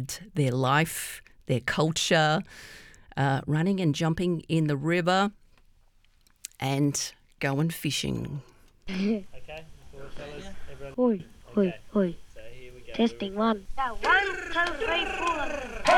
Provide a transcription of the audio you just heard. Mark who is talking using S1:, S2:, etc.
S1: their life, their culture, running and jumping in the river, and going fishing.
S2: Okay, forward, fellas. Everyone.
S3: Hoi, hoi,
S2: Okay.
S3: hoi.
S2: So here we go.
S3: Testing one.
S4: 1, 2, 3, 4.